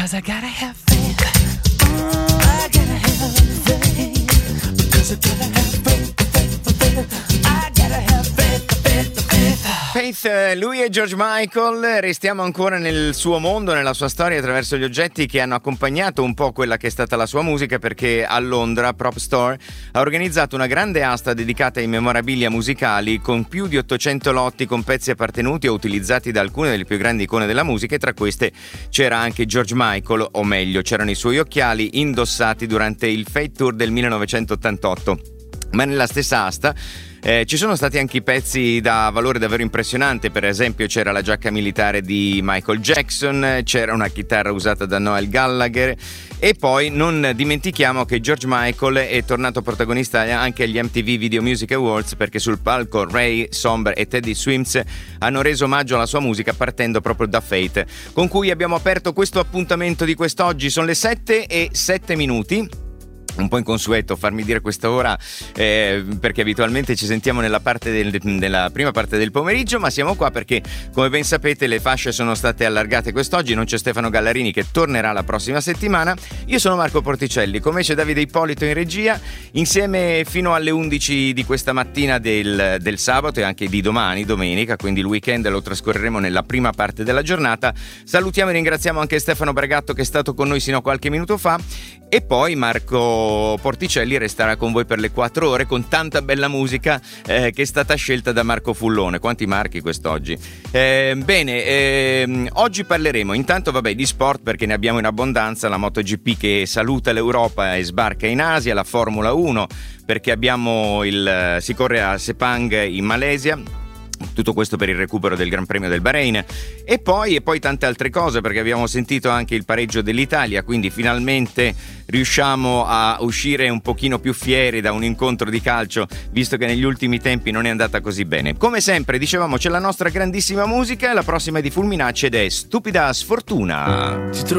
Because I gotta have faith. I gotta have faith. Because I gotta have faith. I gotta have faith. Faith, lui è George Michael. Restiamo ancora nel suo mondo, nella sua storia, attraverso gli oggetti che hanno accompagnato un po' quella che è stata la sua musica, perché a Londra Prop Store ha organizzato una grande asta dedicata ai memorabilia musicali, con più di 800 lotti con pezzi appartenuti o utilizzati da alcune delle più grandi icone della musica, e tra queste c'era anche George Michael, o meglio c'erano i suoi occhiali indossati durante il Fate Tour del 1988. Ma nella stessa asta ci sono stati anche i pezzi da valore davvero impressionante. Per esempio c'era la giacca militare di Michael Jackson, c'era una chitarra usata da Noel Gallagher, e poi non dimentichiamo che George Michael è tornato protagonista anche agli MTV Video Music Awards, perché sul palco Ray Somber e Teddy Swims hanno reso omaggio alla sua musica partendo proprio da Fate, con cui abbiamo aperto questo appuntamento di quest'oggi. Sono le 7:07. Un po' inconsueto farmi dire questa ora, perché abitualmente ci sentiamo nella prima parte del pomeriggio, ma siamo qua perché, come ben sapete, le fasce sono state allargate quest'oggi. Non c'è Stefano Gallarini, che tornerà la prossima settimana. Io sono Marco Porticelli, come c'è Davide Ippolito in regia, insieme fino alle 11 di questa mattina del sabato, e anche di domani, domenica, quindi il weekend lo trascorreremo nella prima parte della giornata. Salutiamo e ringraziamo anche Stefano Bragatto, che è stato con noi sino a qualche minuto fa, e poi Marco Porticelli resterà con voi per le 4 ore con tanta bella musica che è stata scelta da Marco Fullone. Quanti marchi quest'oggi? Oggi parleremo intanto di sport, perché ne abbiamo in abbondanza. La MotoGP che saluta l'Europa e sbarca in Asia, la Formula 1 perché abbiamo si corre a Sepang in Malesia. Tutto questo per il recupero del Gran Premio del Bahrain, e poi tante altre cose, perché abbiamo sentito anche il pareggio dell'Italia, quindi finalmente riusciamo a uscire un pochino più fieri da un incontro di calcio, visto che negli ultimi tempi non è andata così bene. Come sempre, dicevamo, c'è la nostra grandissima musica, la prossima è di Fulminacci ed è Stupida Sfortuna.